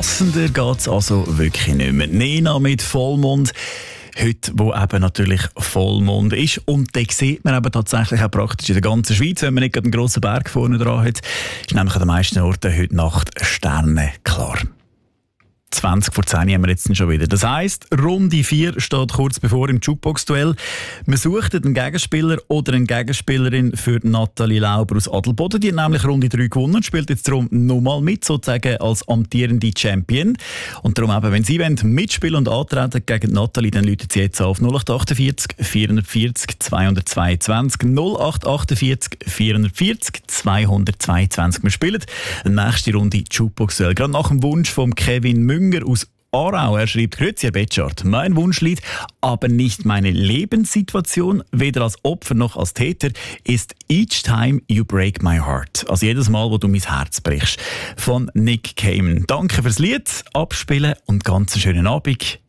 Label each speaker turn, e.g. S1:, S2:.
S1: Passender geht es also wirklich nicht mehr. Nena mit Vollmond. Heute, wo eben natürlich Vollmond ist. Und den sieht man eben tatsächlich auch praktisch in der ganzen Schweiz, wenn man nicht einen grossen Berg vorne dran hat. Ist nämlich an den meisten Orten heute Nacht sternenklar. 20 vor 10 haben wir jetzt schon wieder. Das heisst, Runde 4 steht kurz bevor im Jukebox-Duell. Man sucht einen Gegenspieler oder eine Gegenspielerin für Nathalie Lauber aus Adelboden. Die hat nämlich Runde 3 gewonnen und spielt jetzt darum nochmal mit, sozusagen als amtierende Champion. Und darum eben, wenn Sie mitspielen und antreten gegen Nathalie, dann läutet sie jetzt auf 0848 440 222 0848 440 222. Wir spielen die nächste Runde Jukebox-Duell. Gerade nach dem Wunsch von Kevin Münger aus Aarau. Er schreibt: Grüezi, Herr Betschart. Mein Wunschlied, aber nicht meine Lebenssituation, weder als Opfer noch als Täter, ist Each Time You Break My Heart. Also jedes Mal, wo du mein Herz brichst. Von Nick Cayman. Danke fürs Lied, abspielen und ganz einen schönen Abend.